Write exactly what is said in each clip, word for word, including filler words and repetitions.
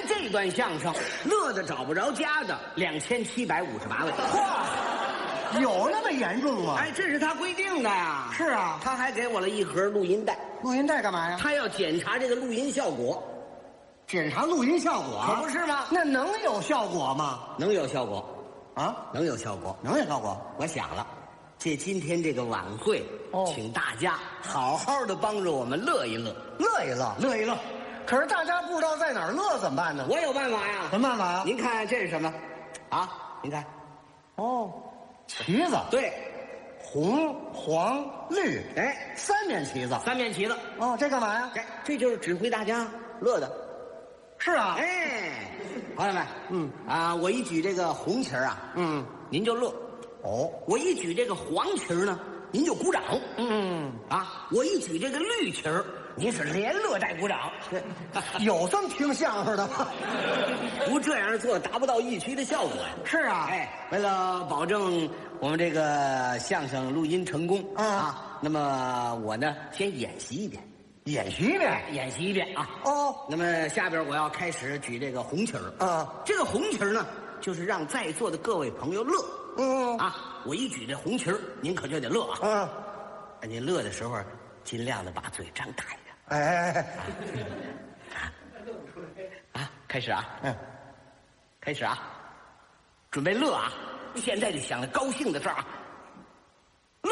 这段相声乐得找不着家的两千七百五十八位。 嚯，有那么严重吗？ 哎，这是他规定的呀。 是啊， 他还给我了一盒录音带。 录音带干嘛呀？ 他要检查这个录音效果。 检查录音效果， 可不是吗？ 那能有效果吗？ 能有效果， 啊， 能有效果， 能有效果。 我想了，借今天这个晚会， 哦请大家好好的帮着我们乐一乐， 乐一乐， 乐一乐。 可是大家不知道在哪儿乐怎么办呢？ 我有办法呀。 什么办法呀？ 您看这是什么？啊，您看， 哦，旗子， 对， 红、黄、绿， 哎， 三面旗子。 三面旗子。 哦，这干嘛呀？ 哎，这就是指挥大家乐的。 是啊， 哎，朋友们， 嗯啊，我一举这个红旗儿啊， 嗯， 您就乐； 哦， 我一举这个黄旗儿呢，您就鼓掌。 嗯， 啊，我一举这个绿旗儿，您是连乐带鼓掌。 有这么听相声的吗？ 不这样做达不到一区的效果呀。 是啊， 哎，为了保证我们这个相声录音成功、 嗯、 啊，那么我呢先演习一遍， 演习一遍， 演习一遍啊。 哦， 那么下边我要开始举这个红旗儿。 啊， 这个红旗儿呢，就是让在座的各位朋友乐。 嗯啊，我一举这红旗儿，您可就得乐啊。 嗯， 哎，您乐的时候尽量的把嘴张大一点。 哎哎哎， 啊，开始啊， 嗯， 开始啊，准备乐啊！现在就想着高兴的事儿啊，乐！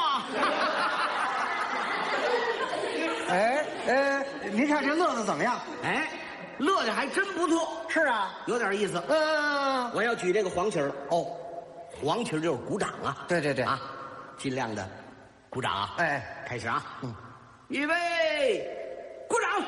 哎哎，您看这乐的怎么样？ 哎，乐的还真不错， 是啊， 有点意思。 嗯， 我要举这个黄旗儿了。哦，黄旗儿就是鼓掌啊。 对对对啊，尽量的鼓掌啊。 哎， 开始啊， 嗯， 预备，鼓掌。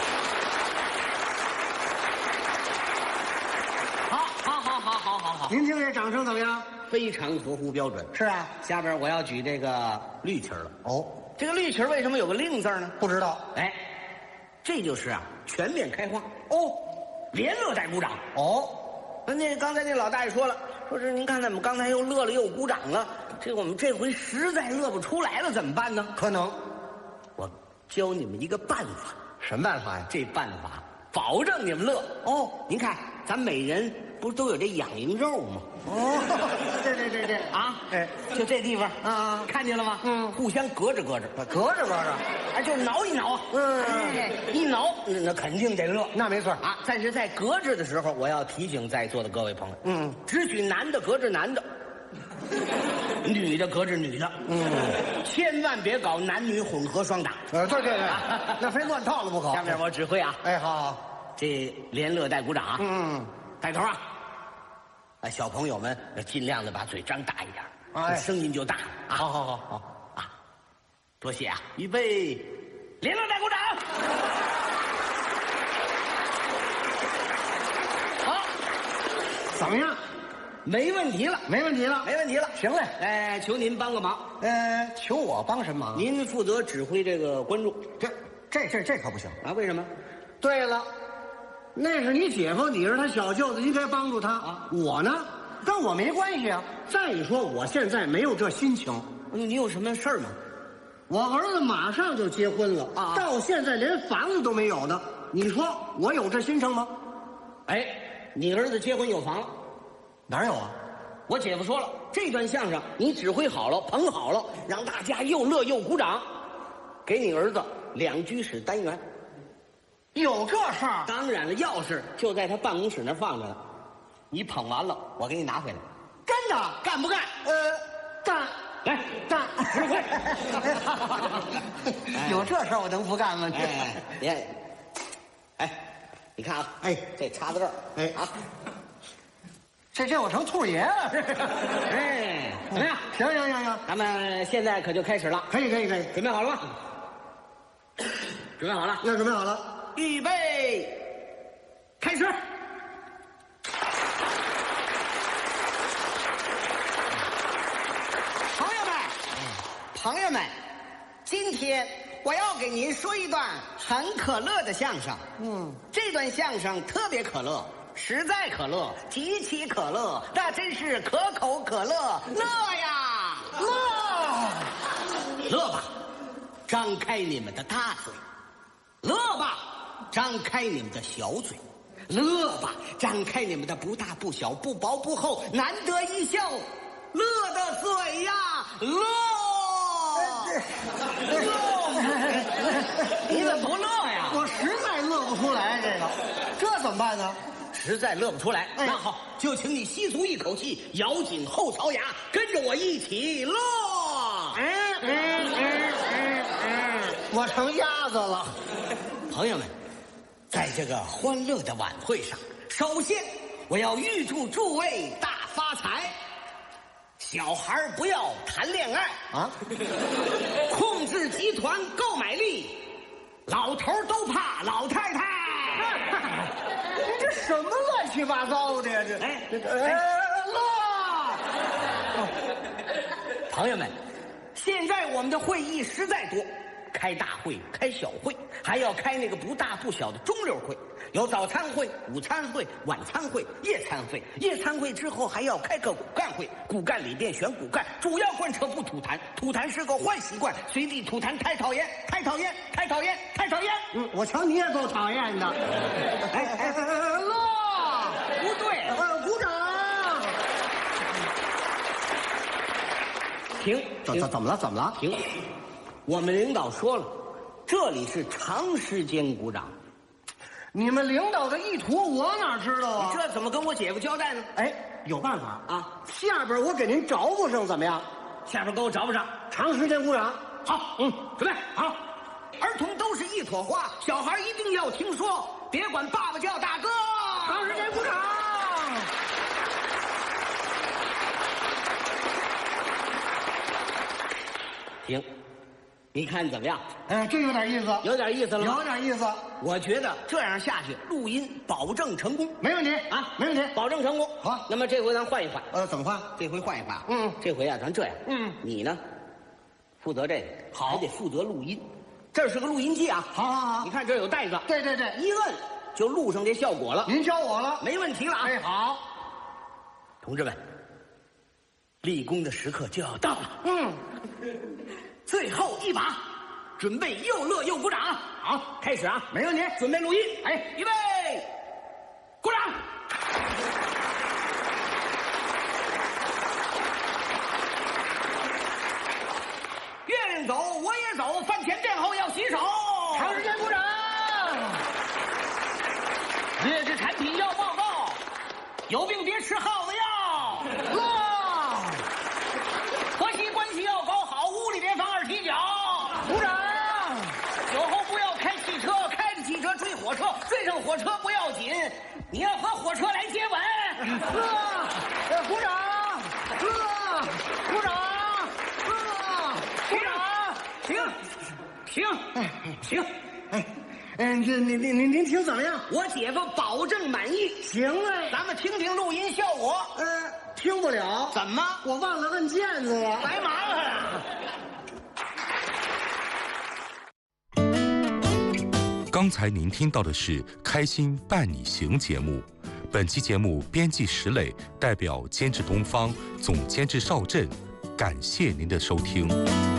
好，好，好，好，好，好，好， 您听这掌声怎么样？ 非常合乎标准。 是啊， 下边我要举这个绿旗儿了。 哦， 这个绿旗儿为什么有个令字呢？ 不知道。 哎，这就是啊，全面开花。 哦， 连乐带鼓掌。 哦， 那刚才那老大爷说了，说是您看咱们刚才又乐了又鼓掌了，这我们这回实在乐不出来了，怎么办呢？ 可能。 我教你们一个办法， 什么办法呀？ 这办法保证你们乐。 哦， 您看咱每人不是都有这痒痒肉吗？ 哦，对对对对， 啊， 哎， 就这地方啊， 看见了吗？ 嗯， 互相隔着隔着， 隔着隔着， 哎，就是挠一挠啊， 嗯哎，一挠那那肯定得乐。 那没错啊，但是在隔着的时候，我要提醒在座的各位朋友， 嗯， 只许男的隔着男的，女的隔着女的， 嗯， 千万别搞男女混合双打。 呃，对对对，那非乱套了不可。 下面我指挥啊， 哎，好好， 这连乐带鼓掌啊， 嗯， 带头啊。哎，小朋友们要尽量的把嘴张大一点， 哎， 声音就大啊。 好好好好啊，多谢啊！预备，连乐带鼓掌。好， 怎么样？ 没问题了， 没问题了， 没问题了。 行嘞， 哎，求您帮个忙， 呃，求我帮什么忙？ 您负责指挥这个观众。 这这这这可不行啊？为什么？ 对了，那是你姐夫，你是他小舅子，应该帮助他啊。 我呢，跟我没关系啊。再一说，我现在没有这心情。 嗯，你有什么事儿吗？ 我儿子马上就结婚了啊， 到现在连房子都没有的，你说我有这心情吗？ 哎，你儿子结婚有房了？ 哪有啊？ 我姐夫说了，这段相声你指挥好了，捧好了，让大家又乐又鼓掌，给你儿子两居室单元。 有这事儿？ 当然了，钥匙就在他办公室那儿放着呢。你捧完了，我给你拿回来。 真的？ 干不干？ 呃，干。 来干。 指挥。 有这事儿我能不干吗？ 哎，别，哎，你看啊， 哎， 这插在这儿， 哎啊， 这这我成兔爷了。 哎，怎么样？ 行行行行， 咱们现在可就开始了， 可以可以可以， 准备好了吗？准备好了， 那准备好了， 预备，开始。朋友们，朋友们，今天我要给您说一段很可乐的相声。 嗯， 这段相声特别可乐，实在可乐，极其可乐，那真是可口可乐，乐呀，乐，乐吧，张开你们的大嘴，乐吧，张开你们的小嘴， 乐吧，张开你们的不大不小、不薄不厚，难得一笑，乐的嘴呀，乐！乐！你怎么不乐呀？ 我实在乐不出来，这个，这怎么办呢？ 实在乐不出来， 哎、 那好，就请你吸足一口气，咬紧后槽牙，跟着我一起乐。 嗯嗯嗯嗯嗯，我成鸭子了。 朋友们，在这个欢乐的晚会上，首先我要预祝诸位大发财。小孩不要谈恋爱啊， 控制集团购买力，老头都怕老太太。 你这什么乱七八糟的呀？这哎这哎乐！ 朋友们，现在我们的会议实在多，开大会、开小会，还要开那个不大不小的中溜会，有早餐会、午餐会、晚餐会、夜餐会。夜餐会之后还要开个骨干会，骨干里边选骨干，主要贯彻不吐痰，吐痰是个坏习惯，随地吐痰太讨厌，太讨厌，太讨厌，太讨厌。 嗯，我瞧你也够讨厌的。哎哎哎哎，乐！ 不对， 呃，鼓掌。 停， 怎怎怎么了？怎么了？ 停！我们领导说了，这里是长时间鼓掌。 你们领导的意图我哪知道啊？ 这怎么跟我姐夫交代呢？ 哎，有办法啊！ 下边我给您找补上，怎么样？ 下边给我找不上， 长时间鼓掌。 好，嗯，准备好。儿童都是一坨花，小孩一定要听说，别管爸爸叫大哥。 长时间鼓掌。 停，你看怎么样？ 哎，这有点意思， 有点意思了吗？ 有点意思。 我觉得这样下去，录音保证成功。 没问题啊， 没问题， 保证成功。 好， 那么这回咱换一换。 呃，怎么换？ 这回换一换。 嗯， 这回啊，咱这样。 嗯， 你呢，负责这个， 好还得负责录音。这是个录音机啊。 好好好， 你看这有带子。 对对对， 一摁就录上这效果了。 您教我了， 没问题了啊。 哎，好， 同志们，立功的时刻就要到了。 嗯， 最后一把，准备又乐又鼓掌。好，开始啊， 没问题， 准备录音。 哎， 预备，鼓掌。月亮走，我也走，饭前便后要洗手。 长时间鼓掌。 劣质产品要报告，有病别吃耗子药。 乐！ 婆媳关系要搞好，屋里别放二踢脚。 鼓掌。 酒后不要开汽车，开着汽车追火车，追上火车不要紧，你要和火车来接吻。 乐！呃，鼓掌。乐！鼓掌。乐！鼓掌。 停，停，停。 哎，嗯，这您您您您听怎么样？ 我姐夫保证满意。 行啊。 咱们听听录音效果。 呃，听不了。 怎么？ 我忘了摁键子了。 白麻烦了。 刚才您听到的是《开心伴你行》节目，本期节目编辑石磊，代表监制东方，总监制邵震，感谢您的收听。